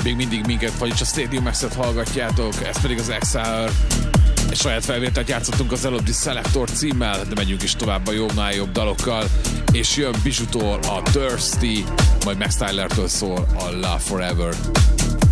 Még mindig minket, vagyis a Stadium Max-et hallgatjátok, ez pedig az Exile. Egy saját felvételt játszottunk az előbbi Selector címmel, de megyünk is tovább a jobbnál jobb dalokkal, és jön Bijutól a Thirsty, majd Max Tylertől szól a Love Forever.